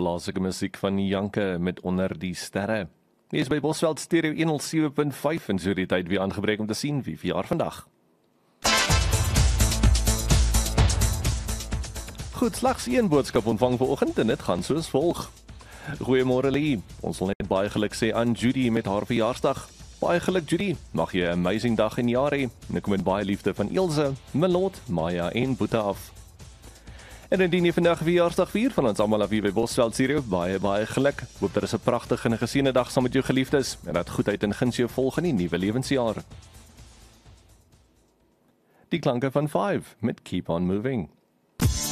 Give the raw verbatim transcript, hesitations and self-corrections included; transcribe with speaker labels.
Speaker 1: plaaslike musiek van Janke met Onder die Sterre. Hier is by Bosveld Stereo honderd sewe punt vyf en so die tyd weer aangebreek om te sien wie verjaar vandag. Goed, slegs een boodskap ontvang vanoggend en dit gaan soos volg. Goeiemôre Lee, ons wil net baie geluk sê aan Judy met haar verjaarsdag. Baie geluk Judy, mag jy 'n amazing dag en jaar hê. En ek kom met baie liefde van Ilse, Milot, Maya en Boeta af. En indien jy vandag verjaarsdag vier van ons almal af hier by Bosveld Stereo, baie baie geluk. Hoop daar is 'n pragtige en 'n geseënde dag saam met jou geliefdes en dat goedheid en guns jou volg in die nuwe lewensjaar. Die klanke van vyf met Keep On Moving.